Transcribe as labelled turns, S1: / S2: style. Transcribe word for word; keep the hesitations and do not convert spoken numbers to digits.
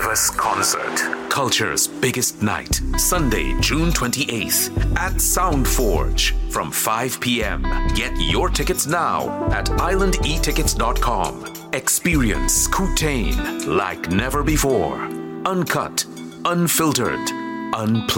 S1: Rivers Concert.
S2: Culture's biggest night. Sunday, June twenty-eighth at Soundforge from five p.m. Get your tickets now at island e tickets dot com. Experience Kootain like never before. Uncut, unfiltered, unplugged.